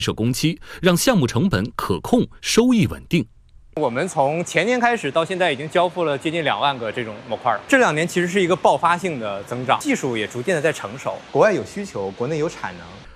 设工期，让项目成本可控，收益稳定。 我们从前年开始到现在已经交付了接近2万个这种模块，这2年其实是一个爆发性的增长，技术也逐渐的在成熟，国外有需求，国内有产能。